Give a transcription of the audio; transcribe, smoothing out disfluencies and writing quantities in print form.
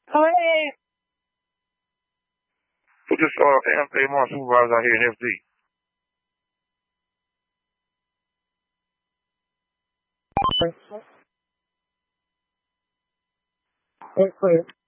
Hey, Put this AMR supervisor out here in FD. it's clear.